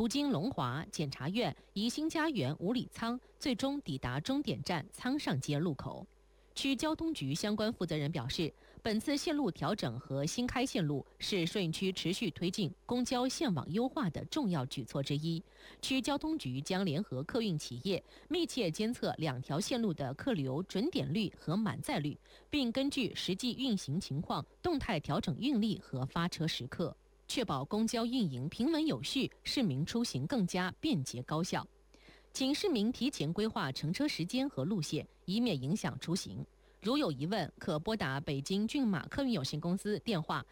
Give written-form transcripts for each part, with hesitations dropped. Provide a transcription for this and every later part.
途经龙华检察院、怡兴家园五里仓，最终抵达终点站仓上街路口。区交通局相关负责人表示，本次线路调整和新开线路是顺义区持续推进公交线网优化的重要举措之一。区交通局将联合客运企业，密切监测两条线路的客流准点率和满载率，并根据实际运行情况动态调整运力和发车时刻，确保公交运营平稳有序，市民出行更加便捷高效。请市民提前规划乘车时间和路线，以免影响出行。如有疑问，可拨打北京骏马客运有限公司电话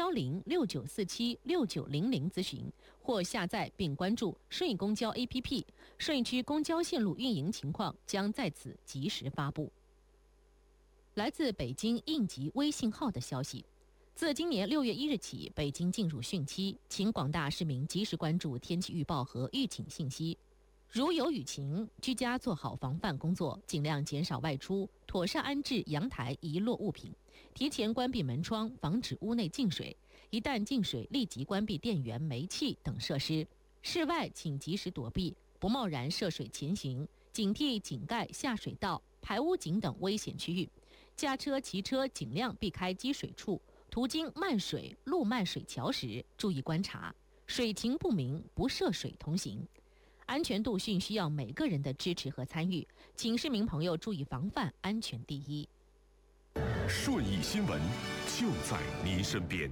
01069476900咨询，或下载并关注顺义公交 APP， 顺义区公交线路运营情况将在此及时发布。来自北京应急微信号的消息，自今年6月1日起，北京进入汛期，请广大市民及时关注天气预报和预警信息。如有雨情，居家做好防范工作，尽量减少外出，妥善安置阳台遗落物品，提前关闭门窗，防止屋内进水。一旦进水，立即关闭电源、煤气等设施。室外请及时躲避，不贸然涉水前行，警惕井盖、下水道、排污井等危险区域。驾车、骑车尽量避开积水处，途经漫水、路漫水桥时，注意观察，水情不明，不涉水同行。安全度训需要每个人的支持和参与，请市民朋友注意防范，安全第一。 顺义新闻就在您身边。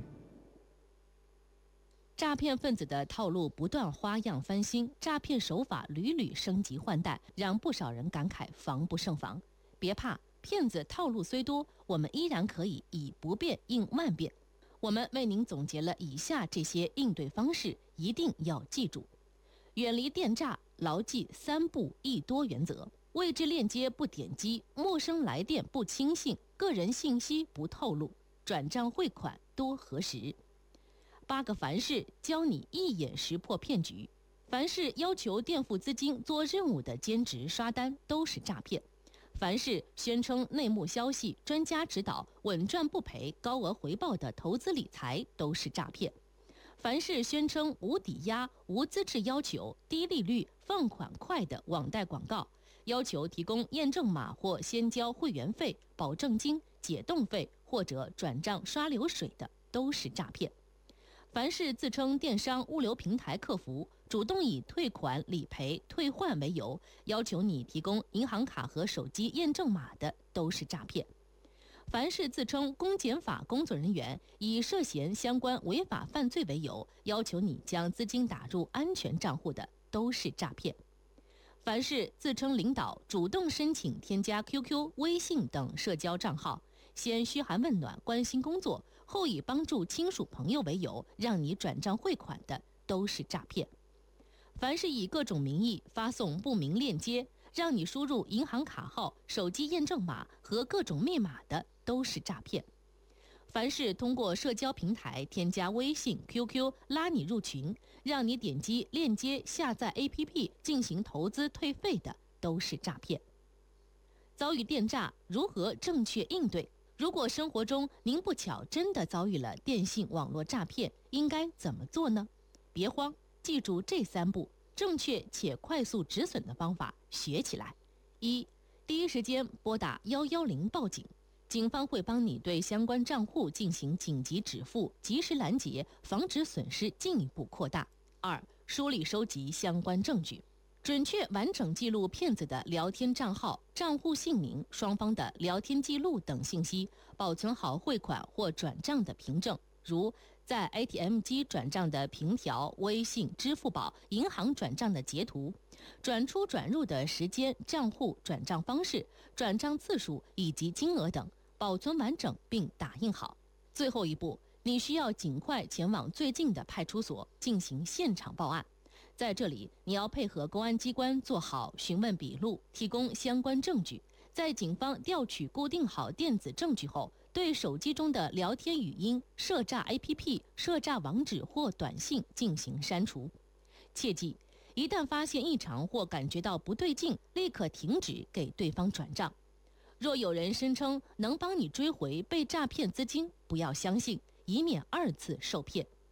诈骗分子的套路不断花样翻新，诈骗手法屡屡升级换代，让不少人感慨防不胜防。别怕，骗子套路虽多，我们依然可以以不变应万变。我们为您总结了以下这些应对方式，一定要记住。远离电诈，牢记3不1多原则：未知链接不点击，陌生来电不轻信，个人信息不透露，转账汇款多核实。8个凡是教你一眼识破骗局。凡是要求垫付资金做任务的兼职刷单都是诈骗。凡是宣称内幕消息、专家指导、稳赚不赔、高额回报的投资理财都是诈骗。凡是宣称无抵押、无资质要求、低利率、放款快的网贷广告，要求提供验证码或先交会员费、保证金、解冻费或者转账刷流水的，都是诈骗。凡是自称电商物流平台客服，主动以退款、理赔、退换为由，要求你提供银行卡和手机验证码的，都是诈骗。凡是自称公检法工作人员，以涉嫌相关违法犯罪为由，要求你将资金打入安全账户的，都是诈骗。凡是自称领导，主动申请添加 QQ、微信等社交账号，先嘘寒问暖、关心工作，后以帮助亲属朋友为由，让你转账汇款的，都是诈骗。凡是以各种名义发送不明链接，让你输入银行卡号、手机验证码和各种密码的，都是诈骗。凡是通过社交平台添加微信、QQ 拉你入群，让你点击链接下载 APP 进行投资退费的，都是诈骗。遭遇电诈，如何正确应对？如果生活中您不巧真的遭遇了电信网络诈骗，应该怎么做呢？别慌，记住这3步，正确且快速止损的方法学起来。1. 第一时间拨打110报警，警方会帮你对相关账户进行紧急止付，及时拦截，防止损失进一步扩大。2. 梳理收集相关证据，准确完整记录骗子的聊天账号、账户姓名、双方的聊天记录等信息，保存好汇款或转账的凭证，如在 ATM 机转账的凭条、微信、支付宝、银行转账的截图，转出转入的时间、账户、转账方式、转账次数以及金额等，保存完整并打印好。最后一步，你需要尽快前往最近的派出所进行现场报案。在这里，你要配合公安机关做好询问笔录，提供相关证据。在警方调取固定好电子证据后，对手机中的聊天语音、涉诈 APP、涉诈网址或短信进行删除。切记，一旦发现异常或感觉到不对劲，立刻停止给对方转账。若有人声称能帮你追回被诈骗资金，不要相信，以免2次受骗。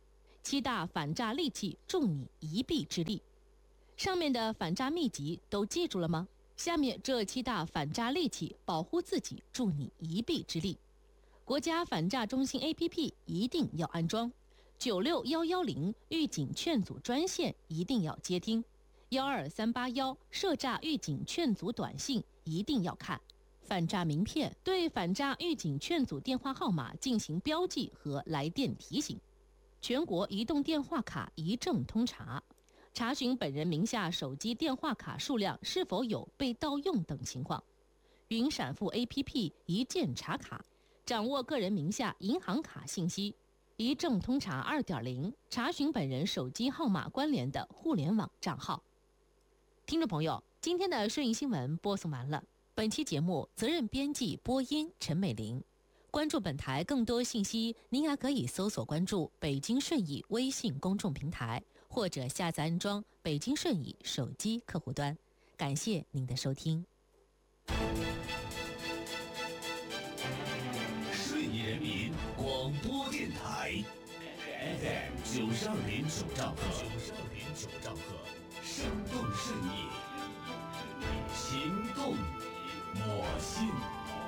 7大反诈利器助你一臂之力。上面的反诈秘籍都记住了吗？下面这7大反诈利器保护自己，助你一臂之力。国家反诈中心 APP 一定要安装，96110预警劝阻专线一定要接听，12381涉诈预警劝阻短信一定要看。反诈名片对反诈预警劝阻电话号码进行标记和来电提醒。全国移动电话卡一证通查，查询本人名下手机电话卡数量是否有被盗用等情况。云闪付 APP 一键查卡，掌握个人名下银行卡信息。一证通查 2.0 查询本人手机号码关联的互联网账号。听众朋友，今天的顺义新闻播送完了。本期节目责任编辑播音陈美玲。关注本台更多信息，您还可以搜索关注北京顺义微信公众平台，或者下载安装北京顺义手机客户端。感谢您的收听。 顺义人民广播电台 FM 92.9兆赫，92.9兆赫。